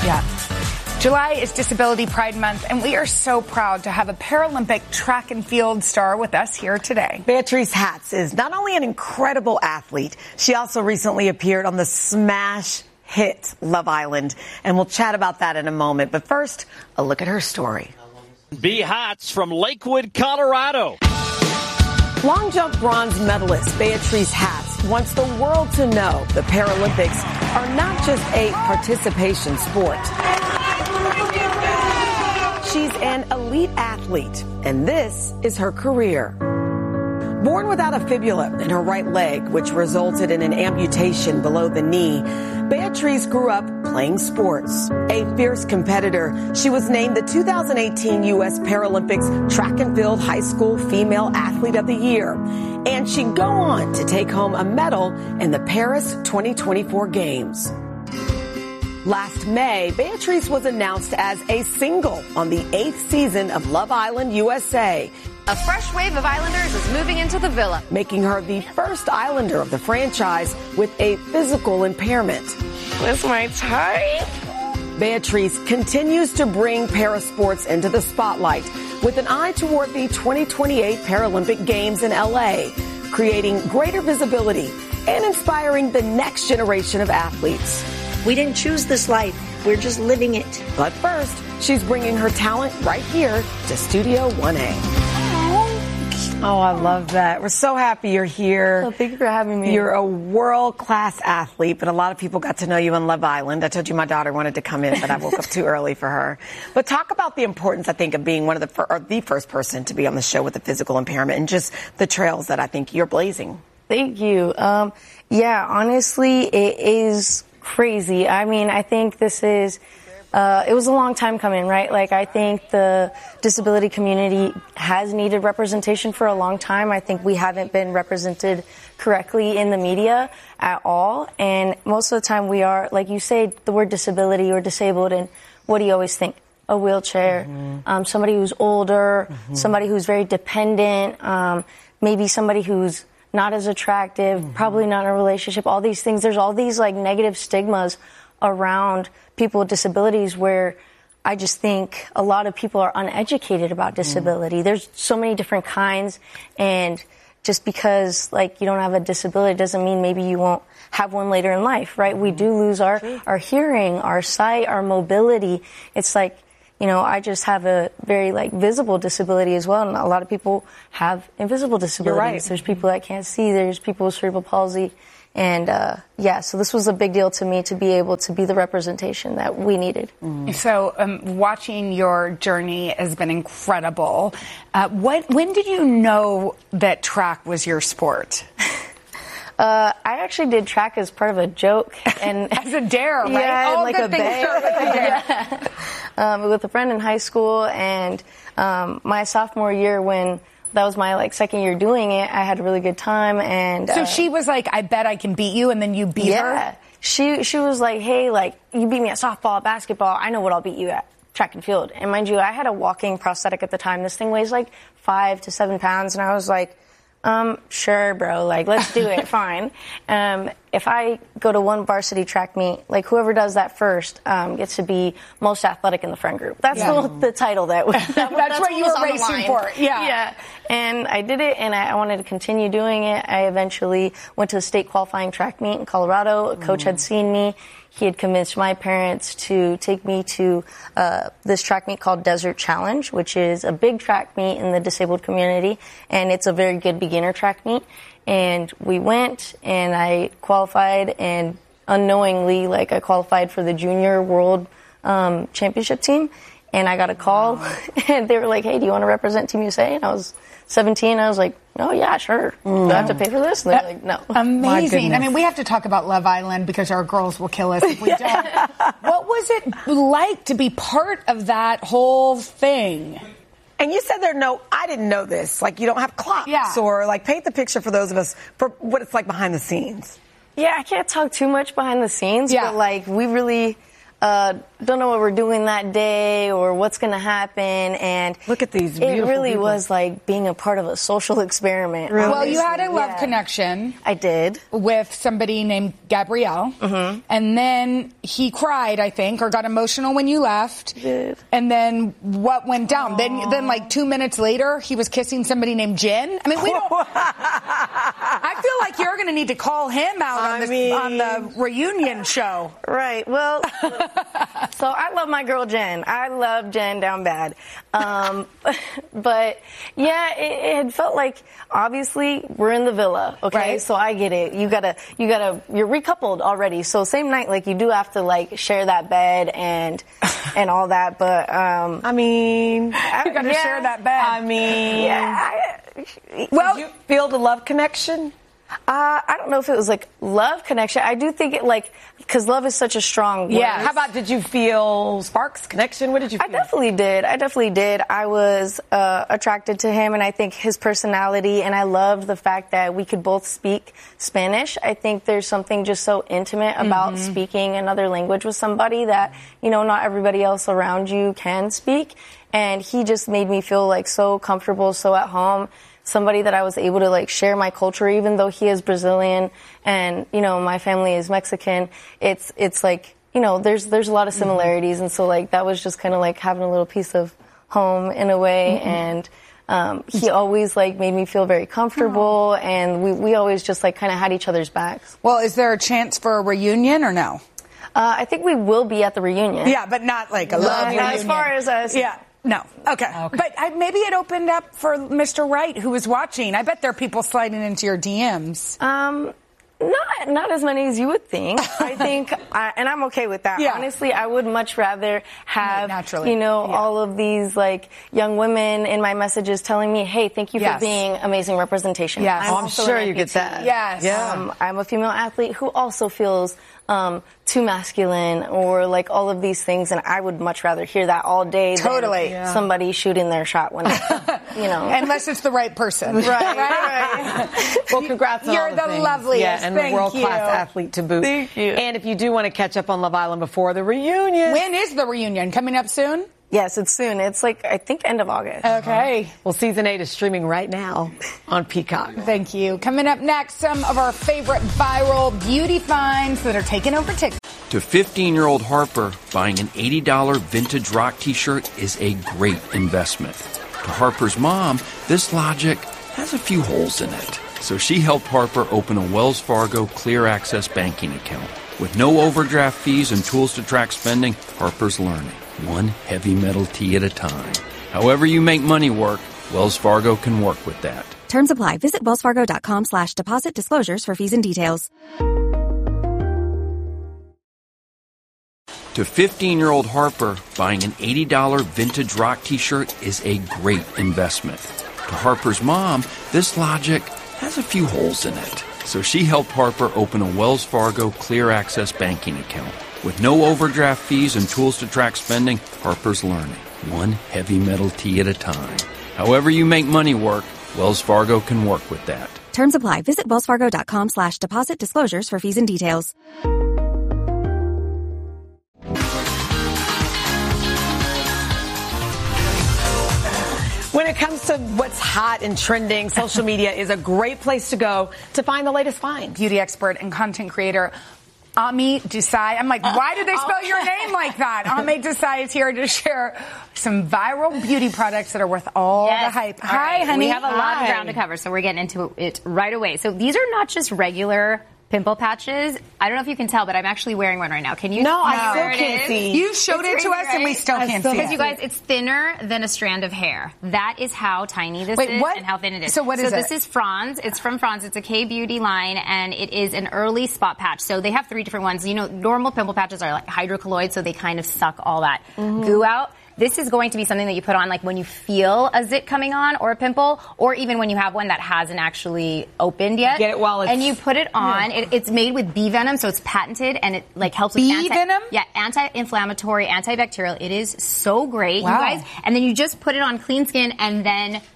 Yeah. July is Disability Pride Month, and we are so proud to have a Paralympic track and field star with us here today. Beatrice Hatz is not only an incredible athlete, she also recently appeared on the smash hit Love Island, and we'll chat about that in a moment. But first, a look at her story. B. Hatz from Lakewood, Colorado. Long jump bronze medalist Beatrice Hatz wants the world to know the Paralympics are not just a participation sport. She's an elite athlete, and this is her career. Born without a fibula in her right leg, which resulted in an amputation below the knee, Beatrice grew up playing sports. A fierce competitor, she was named the 2018 U.S. Paralympics Track and Field High School Female Athlete of the Year. And she'd go on to take home a medal in the Paris 2024 Games. Last May, Beatrice was announced as a single on the 8th season of Love Island USA. A fresh wave of Islanders is moving into the villa, making her the first Islander of the franchise with a physical impairment. Where's my tie? Beatrice continues to bring parasports into the spotlight with an eye toward the 2028 Paralympic Games in LA, creating greater visibility and inspiring the next generation of athletes. We didn't choose this life. We're just living it. But first, she's bringing her talent right here to Studio 1A. Oh, I love that. We're so happy you're here. Oh, thank you for having me. You're a world-class athlete, but a lot of people got to know you on Love Island. I told you my daughter wanted to come in, but I woke up too early for her. But talk about the importance, I think, of being one of the first person to be on the show with a physical impairment and just the trails that I think you're blazing. Thank you. Yeah, honestly, it is crazy. I mean, I think this is, it was a long time coming, right? Like, I think the disability community has needed representation for a long time. I think we haven't been represented correctly in the media at all. And most of the time we are, like you say, the word disability or disabled, and what do you always think? A wheelchair, somebody who's older, somebody who's very dependent, maybe somebody who's not as attractive, probably not in a relationship, all these things. There's all these like negative stigmas around people with disabilities where I just think a lot of people are uneducated about disability. There's so many different kinds, and just because like you don't have a disability doesn't mean maybe you won't have one later in life, right? We do lose our hearing, our sight, our mobility. It's like, you know, I just have a very, like, visible disability as well, and a lot of people have invisible disabilities. You're right. There's people that can't see. There's people with cerebral palsy. And, yeah, so this was a big deal to me to be able to be the representation that we needed. So watching your journey has been incredible. When did you know that track was your sport? I actually did track as part of a joke. And as a dare, right? Yeah, all like good a things dare. start with a dare. With a friend in high school, and my sophomore year, when that was my like second year doing it, I had a really good time. And so she was like, "I bet I can beat you," and then you beat her. Yeah, she was like, "Hey, like you beat me at softball, basketball. I know what I'll beat you at track and field." And mind you, I had a walking prosthetic at the time. This thing weighs like 5 to 7 pounds, and I was like, sure, bro, like, let's do it, fine. If I go to one varsity track meet, like, whoever does that first gets to be most athletic in the friend group. That's the title that that's what you were racing for. Yeah. And I did it, and I wanted to continue doing it. I eventually went to a state qualifying track meet in Colorado. A coach had seen me. He had convinced my parents to take me to this track meet called Desert Challenge, which is a big track meet in the disabled community, and it's a very good beginner track meet. And we went, and I qualified, and unknowingly, like, I qualified for the junior world championship team, and I got a call, and they were like, "Hey, do you want to represent Team USA?" And I was 17. I was like, "Oh, yeah, sure. Do I have to pay for this?" And they're like, "No." Amazing. I mean, we have to talk about Love Island because our girls will kill us if we don't. What was it like to be part of that whole thing? And you said I didn't know this. Like, you don't have clocks or, like, paint the picture for those of us for what it's like behind the scenes. Yeah, I can't talk too much behind the scenes, but, like, we really, don't know what we're doing that day or what's going to happen. And look at these it really people. was like being a part of a social experiment. Really? Well, you had a love connection. I did. With somebody named Gabrielle. Mm-hmm. And then he cried, I think, or got emotional when you left. He did. And then what went down? Then like 2 minutes later, he was kissing somebody named Jen. I mean, we don't... I feel like you're going to need to call him out on the reunion show. Right. Well, so I love my girl Jen. I love Jen down bad. But yeah, it had felt like, obviously we're in the villa. Okay. Right. So I get it. You're recoupled already. So same night, like you do have to like share that bed and all that. But, you gotta share that bed. Did you feel the love connection? I don't know if it was like love connection. I do think it because love is such a strong word. Yeah. How about, did you feel sparks, connection? What did you feel? I definitely did. I was attracted to him, and I think his personality, and I loved the fact that we could both speak Spanish. I think there's something just so intimate about speaking another language with somebody that, not everybody else around you can speak. And he just made me feel like so comfortable, so at home. Somebody that I was able to like share my culture, even though he is Brazilian and, my family is Mexican. It's like, there's a lot of similarities. And so like, that was just kind of like having a little piece of home in a way. And, he always like made me feel very comfortable. And we always just like kind of had each other's backs. Well, is there a chance for a reunion or no? I think we will be at the reunion. Yeah, but not like a love reunion. As far as us. Yeah. No. Okay. But maybe it opened up for Mr. Wright, who was watching. I bet there are people sliding into your DMs. Not as many as you would think. I think, and I'm okay with that. Yeah. Honestly, I would much rather have, naturally. all of these like young women in my messages telling me, hey, thank you for being amazing representation. Yes. I'm sure you get that. Yes. Yeah. I'm a female athlete who also feels too masculine or like all of these things, and I would much rather hear that all day than somebody shooting their shot when unless it's the right person. Right. Well, congrats on You're all the the things. loveliest. Yeah, and Thank a world-class you. athlete to boot. Thank you. And if you do want to catch up on Love Island before the reunion. When is the reunion? Coming up soon? Yes, it's soon. It's like, I think, end of August. Okay. Well, season 8 is streaming right now on Peacock. Thank you. Coming up next, some of our favorite viral beauty finds that are taking over TikTok. To 15-year-old Harper, buying an $80 vintage rock t-shirt is a great investment. To Harper's mom, this logic has a few holes in it. So she helped Harper open a Wells Fargo Clear Access banking account. With no overdraft fees and tools to track spending, Harper's learning, one heavy metal tea at a time. However you make money work, Wells Fargo can work with that. Terms apply. Visit wellsfargo.com/deposit disclosures for fees and details. To 15-year-old Harper, buying an $80 vintage rock t-shirt is a great investment. To Harper's mom, this logic has a few holes in it. So she helped Harper open a Wells Fargo Clear Access banking account. With no overdraft fees and tools to track spending, Harper's learning, one heavy metal tea at a time. However you make money work, Wells Fargo can work with that. Terms apply. Visit wellsfargo.com/deposit disclosures for fees and details. When it comes to what's hot and trending, social media is a great place to go to find the latest finds. Beauty expert and content creator Ami Desai. I'm like, why did they spell your name like that? Ami Desai is here to share some viral beauty products that are worth all the hype. All Hi, right. honey. We have a lot of ground to cover, so we're getting into it right away. So these are not just regular pimple patches. I don't know if you can tell, but I'm actually wearing one right now. Can you? No, see I where still it can't is? see. You showed It's it to crazy, us, and we right? still can't see Because it. you guys, it's thinner than a strand of hair. That is how tiny this Wait, is what? and how thin it is. So what is it? This is Franz. It's from Franz. It's a K-Beauty line, and it is an early spot patch. So they have 3 different ones. Normal pimple patches are like hydrocolloid, so they kind of suck all that goo out. This is going to be something that you put on like when you feel a zit coming on or a pimple, or even when you have one that hasn't actually opened yet. Get it while it's... And you put it on. It's made with bee venom, so it's patented, and it like helps with Bee venom? Yeah, anti-inflammatory, antibacterial. It is so great, Wow. you guys. And then you just put it on clean skin and then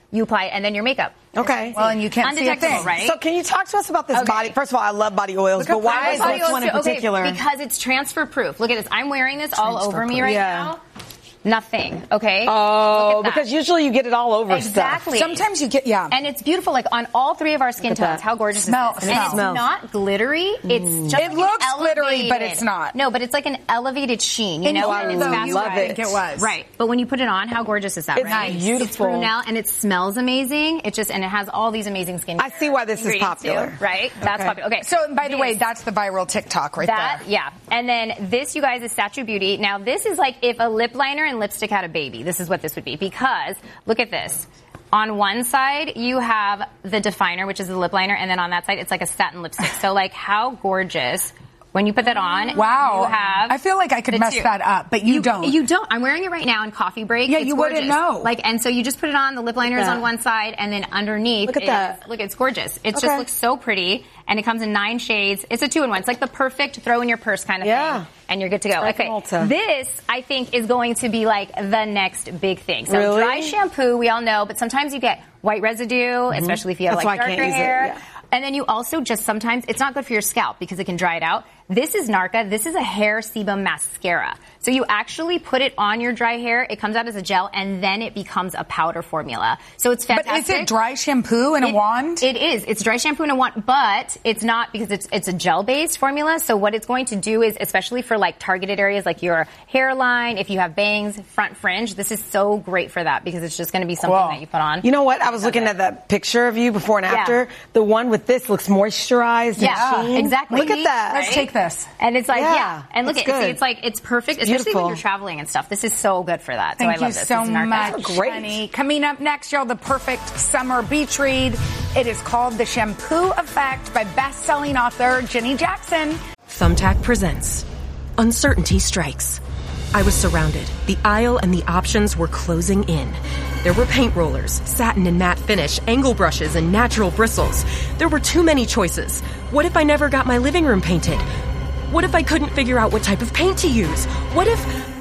you apply it, and then your makeup. Okay. Well, and you can't see a thing. Right? So can you talk to us about this body? First of all, I love body oils, but why is this one in particular? Because it's transfer proof. Look at this. I'm wearing this all over me right now. Nothing, okay? Oh, because usually you get it all over exactly. stuff. Sometimes you get, And it's beautiful, like on all three of our skin tones. How gorgeous is this? And it's not glittery. It's just it looks glittery, but it's not. No, but it's like an elevated sheen, you know? And it's you love it. I think it was. Right. But when you put it on, how gorgeous is that, it's right? Beautiful. It's brunelle, and it smells amazing. It just, and it has all these amazing skin. I see why this is popular. Too, right? That's popular. Okay. So, by the way, that's the viral TikTok right there. Yeah. And then this, you guys, is Statue Beauty. Now, this is like if a lip liner and lipstick had a baby. This is what this would be, because look at this. On one side, you have the definer, which is the lip liner, and then on that side, it's like a satin lipstick. So, like, how gorgeous. When you put that on, wow. You have I feel like I could mess that up, but you don't. You don't. I'm wearing it right now in coffee break. Yeah, it's you gorgeous. wouldn't know. Like, and so you just put it on, the lip liner is on one side, and then underneath, look at that. Look, it's gorgeous. It just looks so pretty, and it comes in 9 shades. It's a 2-in-1. It's like the perfect throw in your purse kind of thing, and you're good to go. Like okay, this, I think, is going to be like the next big thing. So really? Dry shampoo, we all know, but sometimes you get white residue, especially if you have That's like why I darker can't hair. use it. And then you also just sometimes, it's not good for your scalp because it can dry it out. This is Narka. This is a hair sebum mascara. So you actually put it on your dry hair. It comes out as a gel, and then it becomes a powder formula. So it's fantastic. But is it dry shampoo in a wand? It is. It's dry shampoo in a wand, but it's not because it's a gel-based formula. So what it's going to do is, especially for like targeted areas like your hairline, if you have bangs, front fringe, this is so great for that because it's just going to be something that you put on. You know what? I was looking at that picture of you before and after. The one with this looks moisturized and sheen. Exactly. Look at that. Let's take this. And it's like, and look at good. see, it's like, it's perfect, especially when you're traveling and stuff. This is so good for that. Thank so I love you this. so This is Narka. much, honey. Coming up next, y'all, the perfect summer beach read. It is called The Shampoo Effect by best-selling author Jenny Jackson. Thumbtack presents Uncertainty Strikes. I was surrounded. The aisle and the options were closing in. There were paint rollers, satin and matte finish, angle brushes, and natural bristles. There were too many choices. What if I never got my living room painted? What if I couldn't figure out what type of paint to use? What if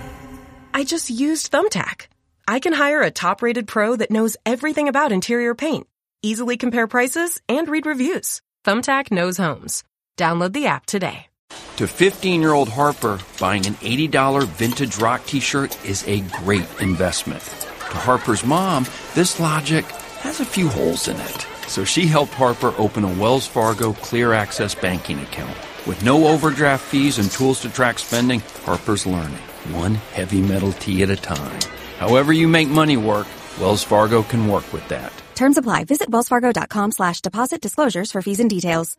I just used Thumbtack? I can hire a top-rated pro that knows everything about interior paint, easily compare prices, and read reviews. Thumbtack knows homes. Download the app today. To 15-year-old Harper, buying an $80 vintage rock t-shirt is a great investment. To Harper's mom, this logic has a few holes in it. So she helped Harper open a Wells Fargo Clear Access banking account. With no overdraft fees and tools to track spending, Harper's learning, one heavy metal tee at a time. However you make money work, Wells Fargo can work with that. Terms apply. Visit wellsfargo.com/deposit disclosures for fees and details.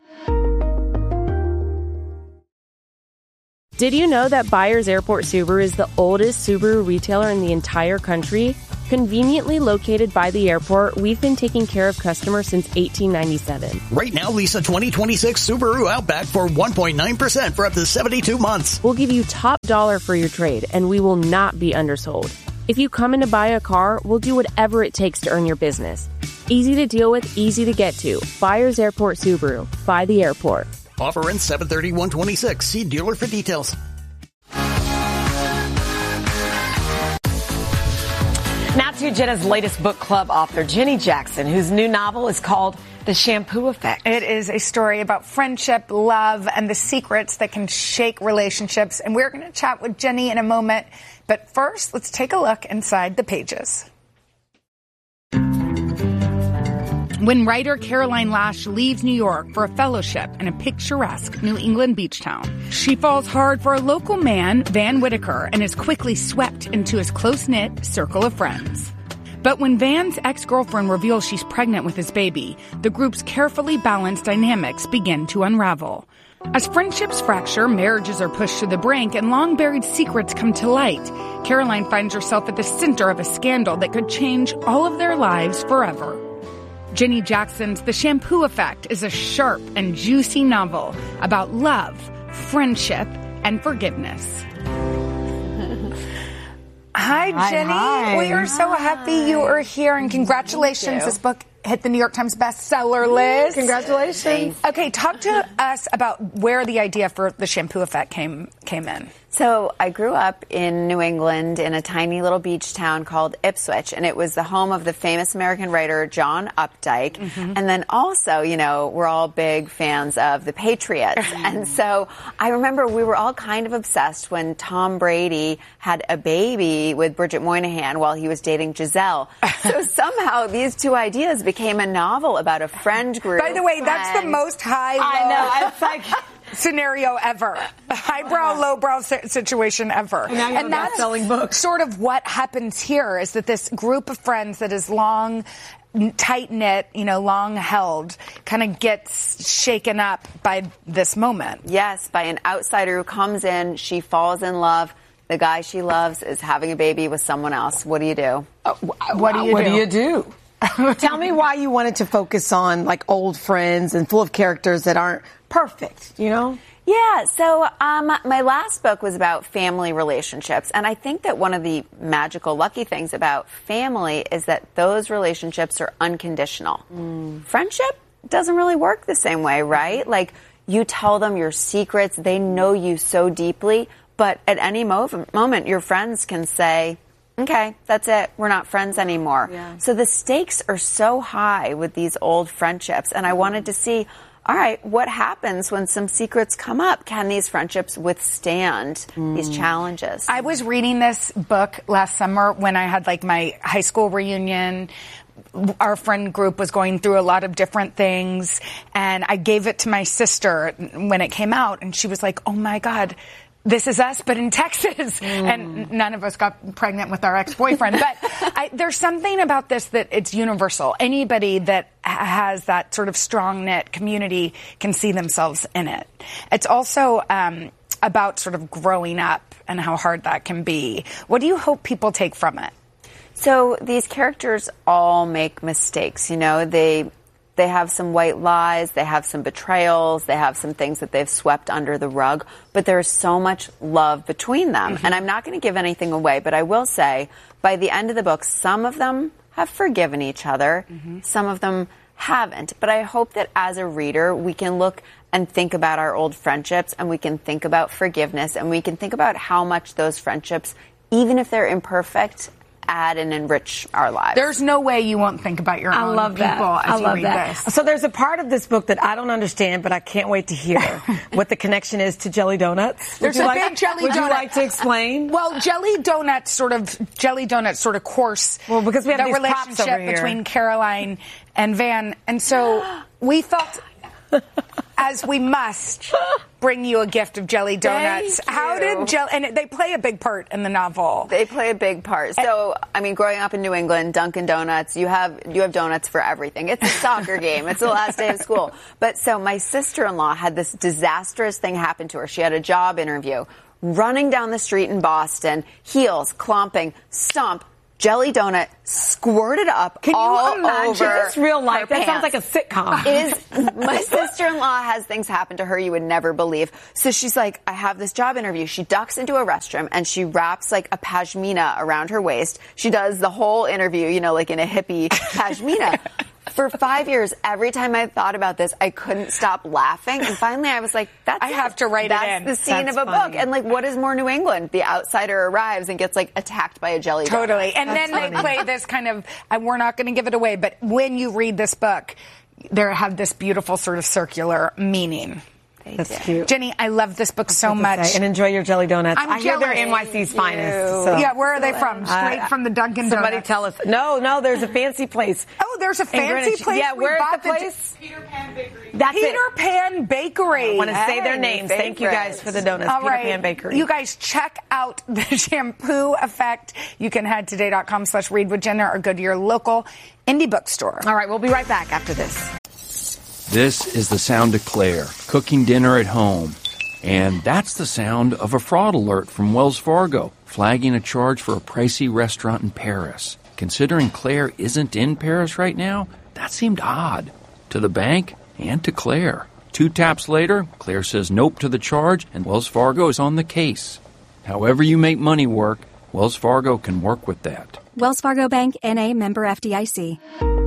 Did you know that Byers Airport Subaru is the oldest Subaru retailer in the entire country? Conveniently located by the airport, we've been taking care of customers since 1897. Right now, lease a 2026 Subaru Outback for 1.9% for up to 72 months. We'll give you top dollar for your trade, and we will not be undersold. If you come in to buy a car, we'll do whatever it takes to earn your business. Easy to deal with, easy to get to. Byers Airport Subaru. By the airport. Offer ends 7/30/126. See dealer for details. Now to Jenna's latest book club author, Jenny Jackson, whose new novel is called The Shampoo Effect. It is a story about friendship, love, and the secrets that can shake relationships. And we're going to chat with Jenny in a moment. But first, let's take a look inside the pages. When writer Caroline Lash leaves New York for a fellowship in a picturesque New England beach town, she falls hard for a local man, Van Whitaker, and is quickly swept into his close-knit circle of friends. But when Van's ex-girlfriend reveals she's pregnant with his baby, the group's carefully balanced dynamics begin to unravel. As friendships fracture, marriages are pushed to the brink, and long-buried secrets come to light, Caroline finds herself at the center of a scandal that could change all of their lives forever. Jenny Jackson's The Shampoo Effect is a sharp and juicy novel about love, friendship, and forgiveness. Hi, Jenny. Hi. We are so happy you are here, and congratulations. This book hit the New York Times bestseller list. Congratulations. Okay, talk to us about where the idea for the shampoo effect came in. So I grew up in New England in a tiny little beach town called Ipswich, and it was the home of the famous American writer John Updike. Mm-hmm. And then also, you know, we're all big fans of the Patriots. And so I remember we were all kind of obsessed when Tom Brady had a baby with Bridget Moynihan while he was dating Giselle. So somehow these two ideas became a novel about a friend group. By the way, that's the most high-low. I know. It's like scenario ever. Highbrow, lowbrow situation ever. And that's selling books. Sort of what happens here is that this group of friends that is long, tight-knit, you know, long held, kind of gets shaken up by this moment. Yes, by an outsider who comes in, she falls in love. The guy she loves is having a baby with someone else. What do you do? What do you do? Tell me why you wanted to focus on like old friends and full of characters that aren't perfect, you know? Yeah, so my last book was about family relationships, and I think that one of the magical, lucky things about family is that those relationships are unconditional. Friendship doesn't really work the same way, right? Like, you tell them your secrets, they know you so deeply, but at any moment, your friends can say, okay, that's it. We're not friends anymore. Yeah. So the stakes are so high with these old friendships. And I wanted to see, all right, what happens when some secrets come up? Can these friendships withstand these challenges? I was reading this book last summer when I had like my high school reunion. Our friend group was going through a lot of different things. And I gave it to my sister when it came out. And she was like, oh my God, this is us, but in Texas. And none of us got pregnant with our ex-boyfriend. But there's something about this that it's universal. Anybody that has that sort of strong-knit community can see themselves in it. It's also about sort of growing up and how hard that can be. What do you hope people take from it? So these characters all make mistakes. You know, they have some white lies, they have some betrayals, they have some things that they've swept under the rug, but there's so much love between them. And I'm not going to give anything away, but I will say, by the end of the book, some of them have forgiven each other, some of them haven't. But I hope that as a reader, we can look and think about our old friendships, and we can think about forgiveness, and we can think about how much those friendships, even if they're imperfect, add and enrich our lives. There's no way you won't think about your own people as you read this. So there's a part of this book that I don't understand, but I can't wait to hear what the connection is to jelly donuts. There's a big jelly donut. Would you like to explain? Well, jelly donuts sort of course. Well, because we have the these props over relationship here between Caroline and Van, and so we thought, as we must, bring you a gift of jelly donuts. How did jelly? And they play a big part in the novel. They play a big part. So, I mean, growing up in New England, Dunkin' Donuts, you have donuts for everything. It's a soccer game. It's the last day of school. But so my sister-in-law had this disastrous thing happen to her. She had a job interview, running down the street in Boston, heels clomping, stomp. Jelly donut squirted up all over. Is this real life? That sounds like a sitcom. My sister-in-law has things happen to her you would never believe. So she's like, I have this job interview. She ducks into a restroom and she wraps like a pashmina around her waist. She does the whole interview, you know, like in a hippie pashmina. For 5 years, every time I thought about this, I couldn't stop laughing. And finally, I was like, I have to write it in. That's the scene of a book. And like, what is more New England? The outsider arrives and gets like attacked by a jelly donut. Totally. And then they play this kind of, we're not going to give it away, but when you read this book, they have this beautiful sort of circular meaning. That's cute. Jenny, I love this book so much. And enjoy your jelly donuts. I hear they're NYC's finest. So. Yeah, where are they from? Straight from the Dunkin' Donuts. Somebody tell us. No, there's a fancy place. Oh, there's a fancy place? Yeah, where's the place? Peter Pan Bakery. That's Pan Bakery. I want to say their names. Thank you guys for the donuts. All right. Peter Pan Bakery. You guys check out the Shampoo Effect. You can head today.com/readwithjenna or go to your local indie bookstore. All right, we'll be right back after this. This is the sound of Claire, cooking dinner at home. And that's the sound of a fraud alert from Wells Fargo, flagging a charge for a pricey restaurant in Paris. Considering Claire isn't in Paris right now, that seemed odd. To the bank and to Claire. 2 taps later, Claire says nope to the charge, and Wells Fargo is on the case. However you make money work, Wells Fargo can work with that. Wells Fargo Bank, N.A., member FDIC.